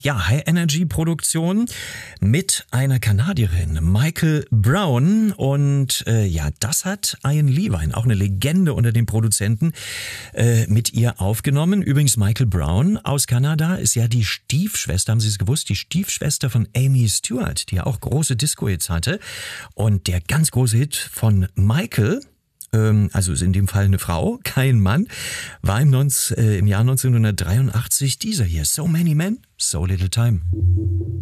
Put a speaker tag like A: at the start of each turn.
A: Ja, High-Energy-Produktion mit einer Kanadierin, Michael Brown. Und das hat Ian Levine, auch eine Legende unter den Produzenten, mit ihr aufgenommen. Übrigens, Michael Brown aus Kanada ist ja die Stiefschwester, haben Sie es gewusst, die Stiefschwester von Amy Stewart, die ja auch große Disco-Hits hatte. Und der ganz große Hit von Michael, also ist in dem Fall eine Frau, kein Mann, war im Jahr 1983 dieser hier, So Many Men, So Little Time.